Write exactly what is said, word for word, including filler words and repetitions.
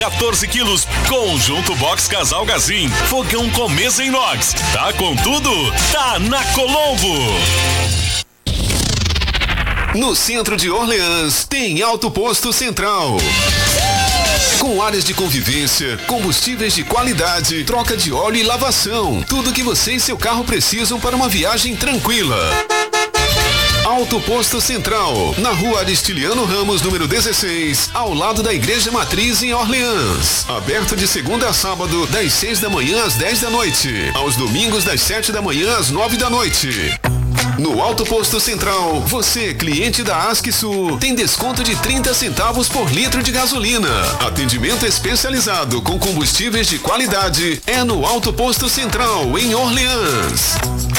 quatorze quilos, conjunto box casal Gazin, fogão com mesa inox. Tá com tudo? Tá na Colombo. No centro de Orleans tem Auto Posto Central. Com áreas de convivência, combustíveis de qualidade, troca de óleo e lavação. Tudo que você e seu carro precisam para uma viagem tranquila. Auto Posto Central, na rua Aristiliano Ramos, número dezesseis, ao lado da Igreja Matriz em Orleans. Aberto de segunda a sábado, das seis da manhã às dez da noite. Aos domingos, das sete da manhã às nove da noite. No Auto Posto Central, você, cliente da ASCSU, tem desconto de trinta centavos por litro de gasolina. Atendimento especializado com combustíveis de qualidade é no Auto Posto Central, em Orleans.